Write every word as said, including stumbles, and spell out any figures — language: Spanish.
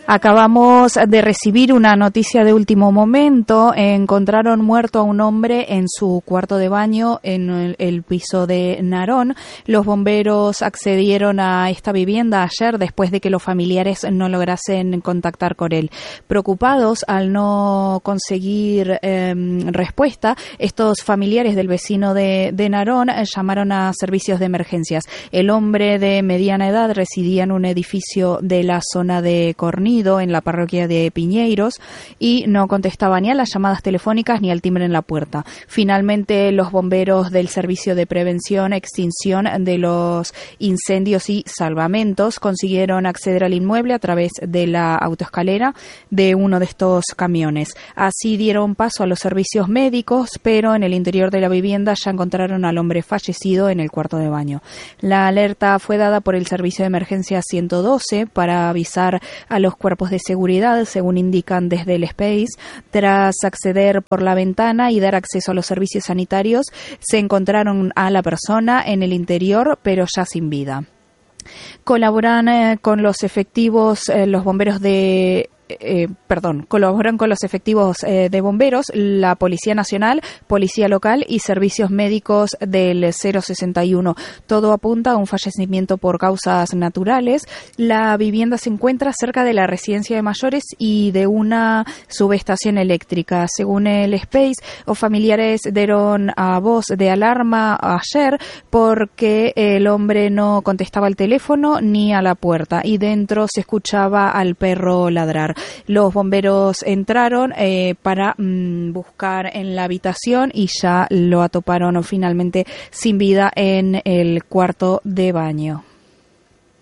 Acabamos de recibir una noticia de último momento. Encontraron muerto a un hombre en su cuarto de baño en el, el piso de Narón. Los bomberos accedieron a esta vivienda ayer después de que los familiares no lograsen contactar con él. Preocupados al no conseguir eh, respuesta, estos familiares del vecino de, de Narón llamaron a servicios de emergencias. El hombre de mediana edad residía en un edificio de la zona de Cornillo, en la parroquia de Piñeiros, y no contestaba ni a las llamadas telefónicas ni al timbre en la puerta. Finalmente, los bomberos del Servicio de Prevención, Extinción de los Incendios y Salvamentos consiguieron acceder al inmueble a través de la autoescalera de uno de estos camiones. Así dieron paso a los servicios médicos, pero en el interior de la vivienda ya encontraron al hombre fallecido en el cuarto de baño. La alerta fue dada por el Servicio de Emergencia ciento doce para avisar a los cuerpos de seguridad, según indican desde el Space. Tras acceder por la ventana y dar acceso a los servicios sanitarios, se encontraron a la persona en el interior, pero ya sin vida. Colaboran eh, con los efectivos, eh, los bomberos de Eh, perdón, colaboran con los efectivos eh, de bomberos, la Policía Nacional, Policía Local y servicios médicos del cero sesenta y uno. Todo apunta a un fallecimiento por causas naturales. La vivienda se encuentra cerca de la residencia de mayores y de una subestación eléctrica. Según el Space, los familiares dieron a voz de alarma ayer porque el hombre no contestaba el teléfono ni a la puerta y dentro se escuchaba al perro ladrar. Los bomberos entraron eh, para mm, buscar en la habitación y ya lo atoparon finalmente sin vida en el cuarto de baño.